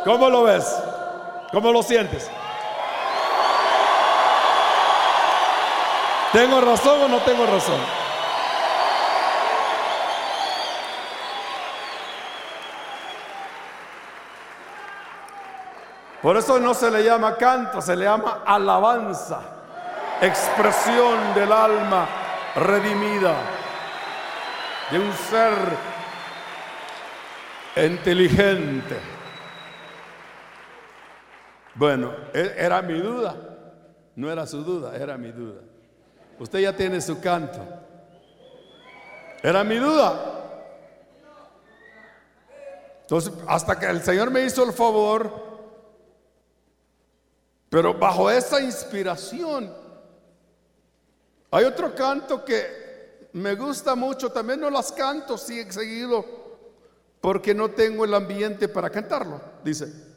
¿Cómo lo ves? ¿Cómo lo sientes? ¿Tengo razón o no tengo razón? Por eso no se le llama canto, se le llama alabanza, expresión del alma redimida, de un ser inteligente. Bueno, era mi duda, no era su duda, era mi duda. Usted ya tiene su canto. Era mi duda. Entonces, hasta que el Señor me hizo el favor, pero bajo esa inspiración. Hay otro canto que me gusta mucho, también no las canto seguido porque no tengo el ambiente para cantarlo. Dice: